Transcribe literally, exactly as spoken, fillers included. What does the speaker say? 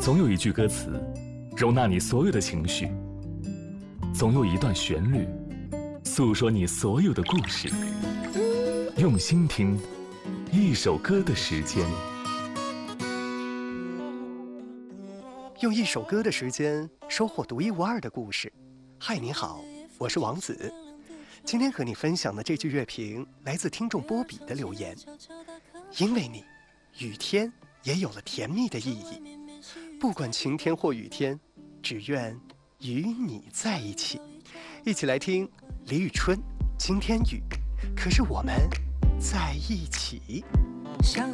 总有一句歌词，容纳你所有的情绪；总有一段旋律，诉说你所有的故事。用心听，一首歌的时间。 用一首歌的时间，收获独一无二的故事。嗨，你好，我是王子。今天和你分享的这句乐评来自听众波比的留言。因为你，雨天也有了甜蜜的意义。不管晴天或雨天，只愿与你在一起。一起来听李宇春《今天雨》，可是我们在一起。 想